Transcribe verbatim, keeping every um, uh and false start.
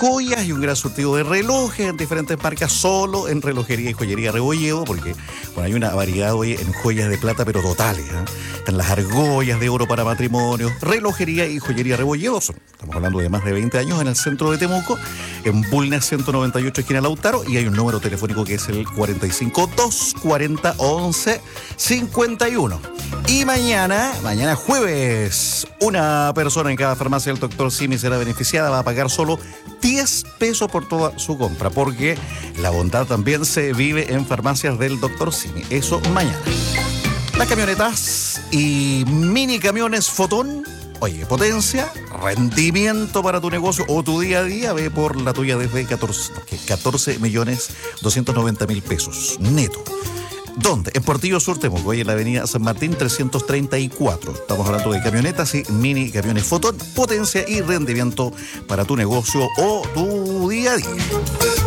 joyas y un gran surtido de relojes en diferentes marcas, solo en Relojería y Joyería Rebolledo, porque bueno, hay una variedad hoy en joyas de plata, pero totales. ¿eh? Están las argollas de oro para matrimonio. Relojería y Joyería Rebolledo, son, estamos hablando de más de veinte años, en el centro de Temuco, en Bulnes ciento noventa y ocho, esquina Lautaro, y hay un número telefónico que es el cuarenta y cinco, doscientos cuarenta, once cincuenta y uno. Y mañana, mañana jueves, una persona en cada farmacia del doctor Simi será beneficiada, va a pagar solo diez pesos por toda su compra, porque la bondad también se vive en farmacias del doctor Simi. Eso mañana. Las camionetas y mini camiones Fotón. Oye, potencia, rendimiento para tu negocio o tu día a día, ve por la tuya desde catorce millones doscientos noventa mil pesos neto. ¿Dónde? En Portillo Sur, Temuco, hoy en la avenida San Martín trescientos treinta y cuatro. Estamos hablando de camionetas y mini camiones Fotón, potencia y rendimiento para tu negocio o tu día a día.